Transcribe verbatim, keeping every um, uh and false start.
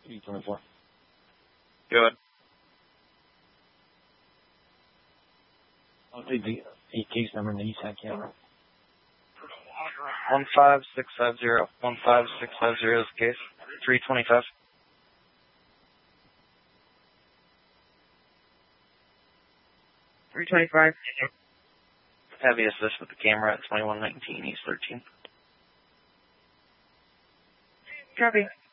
three twenty-four. Good. I'll take the, the case number in the E S A C camera. One five six five zero. One five six five zero is the case. Three twenty-five. Three twenty-five. Heavy assist with the camera at twenty-one nineteen East thirteen. Copy.